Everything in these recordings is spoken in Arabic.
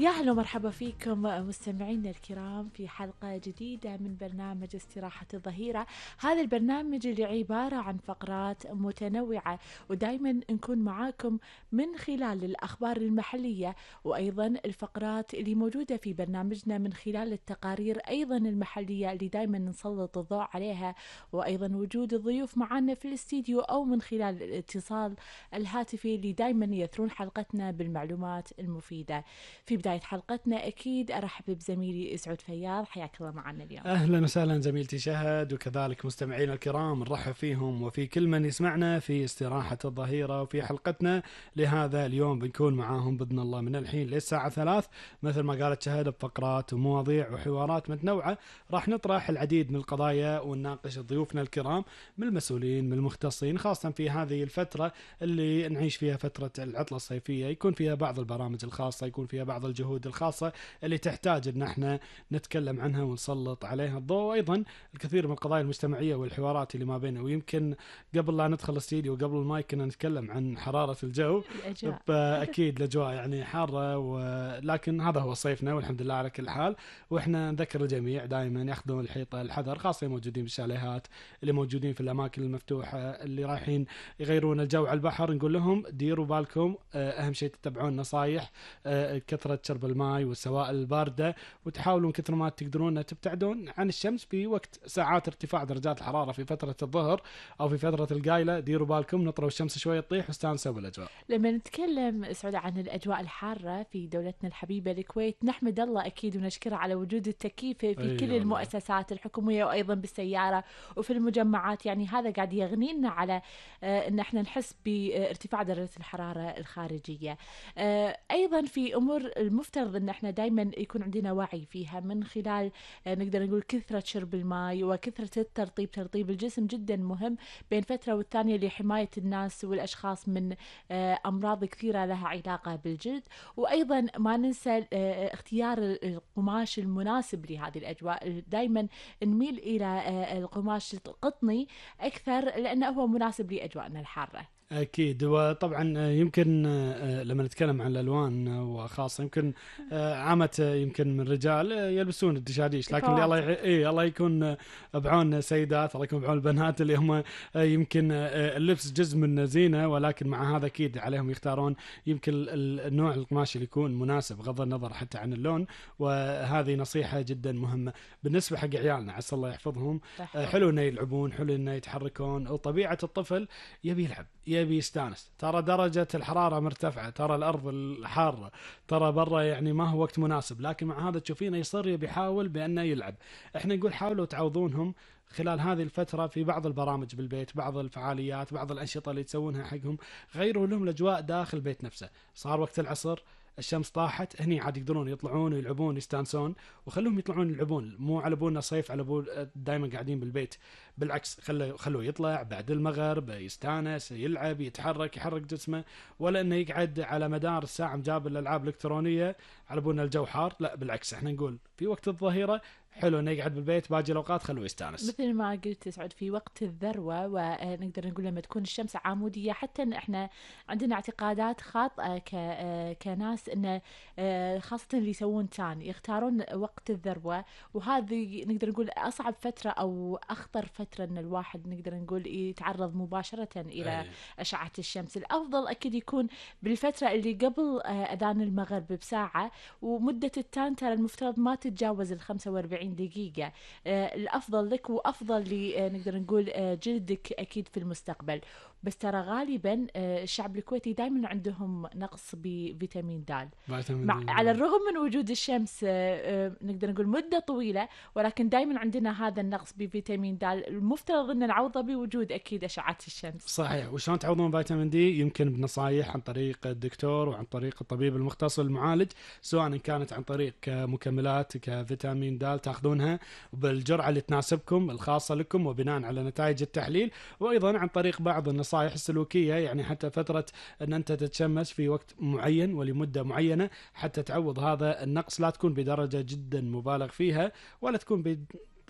يا أهلا ومرحبا فيكم مستمعينا الكرام في حلقة جديدة من برنامج استراحة الظهيرة. هذا البرنامج اللي عبارة عن فقرات متنوعة، ودايما نكون معاكم من خلال الأخبار المحلية، وأيضا الفقرات اللي موجودة في برنامجنا من خلال التقارير أيضا المحلية اللي دايما نسلط الضوء عليها، وأيضا وجود الضيوف معنا في الاستديو أو من خلال الاتصال الهاتفي اللي دايما يثرون حلقتنا بالمعلومات المفيدة. في بداية حلقتنا أكيد أرحب بزميلي سعود فياض، حياك الله معنا اليوم. أهلا وسهلا زميلتي شهد، وكذلك مستمعينا الكرام نرحب فيهم وفي كل من يسمعنا في استراحة الظهيرة. وفي حلقتنا لهذا اليوم بنكون معاهم بإذن الله من الحين للساعة 3 مثل ما قالت شهد، بفقرات ومواضيع وحوارات متنوعة. راح نطرح العديد من القضايا ونناقش ضيوفنا الكرام من المسؤولين من المختصين، خاصة في هذه الفترة اللي نعيش فيها، فترة العطلة الصيفية. يكون فيها بعض البرامج الخاصة، يكون فيها بعض الجهود الخاصة اللي تحتاج ان احنا نتكلم عنها ونسلط عليها الضوء، وايضا الكثير من القضايا المجتمعيه والحوارات اللي ما بيننا. ويمكن قبل لا ندخل الاستديو وقبل المايك كنا نتكلم عن حراره الجو، فاكيد الاجواء يعني حاره، ولكن هذا هو صيفنا والحمد لله على كل حال. واحنا نذكر الجميع دائما ياخذون الحيطه الحذر، خاصه الموجودين بالشاليهات، اللي موجودين في الاماكن المفتوحه، اللي رايحين يغيرون الجو على البحر، نقول لهم ديروا بالكم. اهم شيء تتبعون نصايح كثرة شرب الماء والسوائل الباردة، وتحاولون كثر ما تقدرون تبتعدون عن الشمس في وقت ساعات ارتفاع درجات الحرارة في فترة الظهر أو في فترة القايلة. ديروا بالكم، نطروا الشمس شوية تطيح واستانسوا بالأجواء. لما نتكلم سعود عن الأجواء الحارة في دولتنا الحبيبة الكويت، نحمد الله أكيد ونشكره على وجود التكييف في كل المؤسسات الحكومية وأيضا بالسيارة وفي المجمعات. يعني هذا قاعد يغنينا على أن احنا نحس بارتفاع درجة الحرارة الخارجية. أيضا في أمور المفترض أن احنا دايما يكون عندنا وعي فيها من خلال نقدر نقول كثرة شرب الماء وكثرة الترطيب. ترطيب الجسم جدا مهم بين فترة والثانية لحماية الناس والأشخاص من أمراض كثيرة لها علاقة بالجلد. وأيضا ما ننسى اختيار القماش المناسب لهذه الأجواء. دايما نميل إلى القماش القطني أكثر لأنه هو مناسب لأجواءنا الحارة. أكيد. وطبعا يمكن لما نتكلم عن الألوان وخاصة يمكن عامة يمكن من رجال يلبسون الدشاديش، لكن الله يكون بعون سيدات، الله يكون بعون البنات اللي هم يمكن اللبس جزء من زينة، ولكن مع هذا أكيد عليهم يختارون يمكن النوع القماش اللي يكون مناسب بغض النظر حتى عن اللون. وهذه نصيحة جدا مهمة بالنسبة حق عيالنا، عسى الله يحفظهم. حلو إنه يلعبون، حلو إنه يتحركون، وطبيعة الطفل يبي يلعب، يبي يستانس. ترى درجة الحرارة مرتفعة، ترى الأرض الحارة، ترى برا يعني ما هو وقت مناسب، لكن مع هذا تشوفينه يصر يبي يحاول بأنه يلعب. احنا نقول حاولوا تعوضونهم خلال هذه الفترة في بعض البرامج بالبيت، بعض الفعاليات، بعض الأنشطة اللي تسوونها حقهم. غيروا لهم الأجواء داخل البيت نفسه. صار وقت العصر، الشمس طاحت، هني عاد يقدرون يطلعون ويلعبون يستانسون، وخلوهم يطلعون يلعبون. مو على بولنا صيف، على بول دائما قاعدين بالبيت. بالعكس، خلوه يطلع بعد المغرب يستانس، يلعب، يتحرك، يحرك جسمه، ولا انه يقعد على مدار الساعه مجاب الالعاب الالكترونيه على بولنا الجو حار. لا بالعكس، احنا نقول في وقت الظهيره حلو انه يقعد بالبيت، باقي الاوقات خلوه يستانس. مثل ما قلت سعود، في وقت الذروه، ونقدر نقول لما تكون الشمس عموديه. حتى إن احنا عندنا اعتقادات خاطئه كناس انه خاصه اللي يسوون تان يختارون وقت الذروه، وهذه نقدر نقول اصعب فتره او اخطر فتره ان الواحد نقدر نقول يتعرض مباشره الى اشعه الشمس. الافضل اكيد يكون بالفتره اللي قبل اذان المغرب بساعه، ومده التان ترى المفترض ما تتجاوز ال 45 دقيقة. الأفضل لك وأفضل نقدر نقول جلدك أكيد في المستقبل. بس ترى غالبا الشعب الكويتي دائما عندهم نقص بفيتامين د، على الرغم من وجود الشمس نقدر نقول مدة طويلة، ولكن دائما عندنا هذا النقص بفيتامين د. المفترض أن نعوضه بوجود أكيد أشعة الشمس. صحيح. وشلون تعوضون فيتامين دي؟ يمكن بنصايح عن طريق الدكتور وعن طريق الطبيب المختص المعالج، سواء كانت عن طريق مكملات كفيتامين د تاخذونها بالجرعة اللي تناسبكم الخاصة لكم وبناء على نتائج التحليل، وأيضا عن طريق بعض النصائح السلوكية، يعني حتى فترة أن أنت تتشمس في وقت معين ولمدة معينة حتى تعوض هذا النقص. لا تكون بدرجة جدا مبالغ فيها، ولا تكون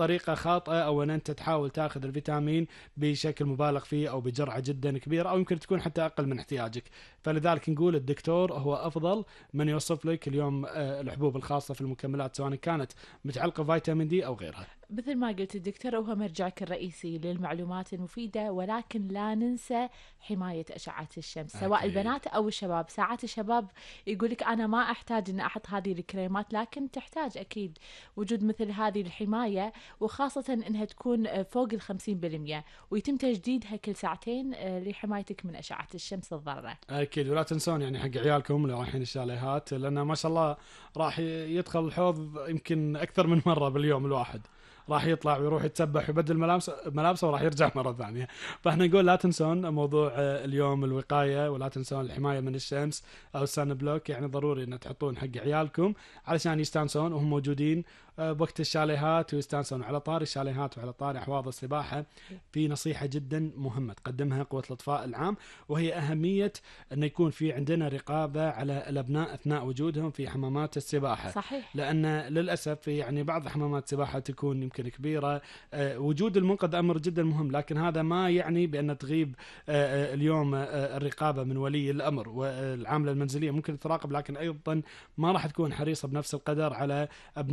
بطريقة خاطئة، أو أن أنت تحاول تأخذ الفيتامين بشكل مبالغ فيه أو بجرعة جدا كبيرة، أو يمكن تكون حتى أقل من احتياجك. فلذلك نقول الدكتور هو أفضل من يوصف لك اليوم الحبوب الخاصة في المكملات، سواء كانت متعلقة فيتامين دي أو غيرها. مثل ما قلت الدكتور، وهو مرجعك الرئيسي للمعلومات المفيدة، ولكن لا ننسى حماية أشعة الشمس سواء أكيد. البنات أو الشباب. ساعات الشباب يقولك أنا ما أحتاج أن أحط هذه الكريمات، لكن تحتاج أكيد وجود مثل هذه الحماية، وخاصة أنها تكون فوق 50%، ويتم تجديدها كل ساعتين لحمايتك من أشعة الشمس الضارة. أكيد. ولا تنسون يعني حق عيالكم اللي رايحين الشاليهات، لأن ما شاء الله راح يدخل الحوض يمكن أكثر من مرة باليوم الواحد، راح يطلع ويروح يتسبح ويبدل ملابسه وراح يرجع مرة ثانية. فاحنا نقول لا تنسون موضوع اليوم الوقاية، ولا تنسون الحماية من الشمس أو السان بلوك. يعني ضروري أن تحطون حق عيالكم علشان يستانسون وهم موجودين بوقت الشاليهات، ويستانسون. على طاري الشاليهات وعلى طاري أحواض السباحة، في نصيحة جدا مهمة تقدمها قوة الإطفاء العام، وهي أهمية أن يكون في عندنا رقابة على الأبناء أثناء وجودهم في حمامات السباحة. صحيح. لأن للأسف يعني بعض حمامات السباحة تكون يمكن كبيرة، وجود المنقذ أمر جدا مهم، لكن هذا ما يعني بأن تغيب اليوم الرقابة من ولي الأمر. والعاملة المنزلية ممكن تراقب، لكن أيضا ما راح تكون حريصة بنفس القدر على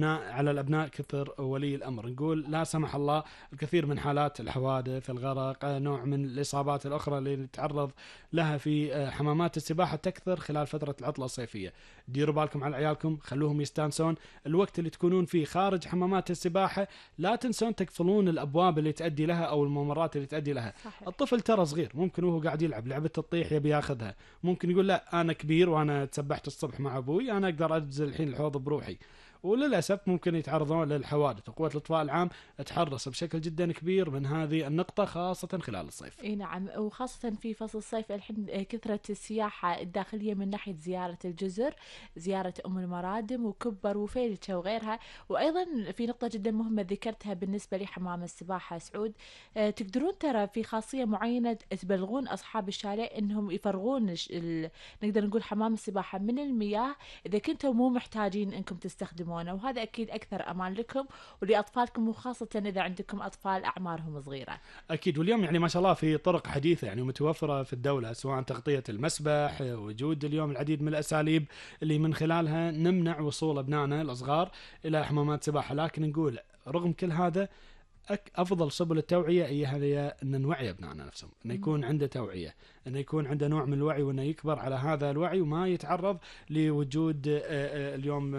الأبناء كثر ولي الأمر. نقول لا سمح الله الكثير من حالات الحوادث، الغرق، نوع من الإصابات الأخرى اللي نتعرض لها في حمامات السباحة تكثر خلال فترة العطلة الصيفية. ديروا بالكم على عيالكم، خلوهم يستانسون. الوقت اللي تكونون فيه خارج حمامات السباحة لا تنسون تقفلون الأبواب اللي تؤدي لها أو الممرات اللي تؤدي لها. صحيح. الطفل ترى صغير، ممكن وهو قاعد يلعب لعبة الطيح يبي ياخذها، ممكن يقول لا أنا كبير وأنا تسبحت الصبح مع أبوي، أنا أقدر أنزل الحين الحوض بروحي. وللأسف ممكن يتعرضون للحوادث. وقوة الإطفاء العام تحرص بشكل جدا كبير من هذه النقطة، خاصة خلال الصيف. اي نعم، وخاصة في فصل الصيف الحين كثرة السياحة الداخلية من ناحية زيارة الجزر، زيارة أم المرادم وكبر وفيلتشة وغيرها. وأيضا في نقطة جدا مهمة ذكرتها بالنسبة لحمام السباحة سعود، تقدرون ترى في خاصية معينة تبلغون أصحاب الشاليه إنهم يفرغون نقدر نقول حمام السباحة من المياه إذا كنتم مو محتاجين إنكم تستخدمونه، وهذا أكيد أكثر أمان لكم ولأطفالكم، وخاصة إذا عندكم أطفال أعمارهم صغيرة. أكيد. واليوم يعني ما شاء الله في طرق حديثة يعني متوفرة في الدولة، سواء تغطية المسبح، وجود اليوم العديد من الأساليب اللي من خلالها نمنع وصول أبنائنا الأصغار إلى حمامات سباحة. لكن نقول رغم كل هذا أفضل سبل التوعية هي أن نوعي أبنائنا نفسهم، أن يكون عنده توعية، أن يكون عنده نوع من الوعي، وأنه يكبر على هذا الوعي وما يتعرض لوجود اليوم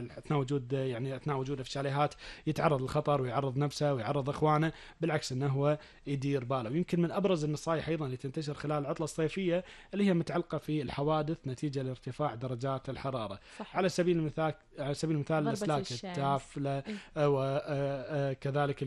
أثناء وجوده في الشاليهات يتعرض للخطر ويعرض نفسه ويعرض إخوانه. بالعكس أنه هو يدير باله. ويمكن من أبرز النصائح أيضا اللي تنتشر خلال العطلة الصيفية اللي هي متعلقة في الحوادث نتيجة لارتفاع درجات الحرارة. صح. على سبيل المثال الأسلاك التافلة، وكذلك